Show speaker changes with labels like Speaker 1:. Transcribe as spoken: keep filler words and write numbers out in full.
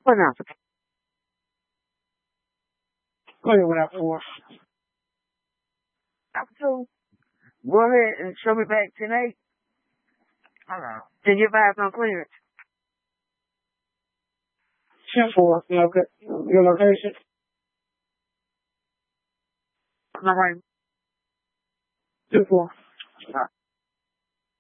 Speaker 1: What now?
Speaker 2: Go ahead with that four.
Speaker 1: Up to. Go ahead and show me back ten eight. Hold on. Then your five on clearance.
Speaker 2: ten four. Okay. Your location?
Speaker 1: Am I right?
Speaker 2: two four.
Speaker 1: Uh,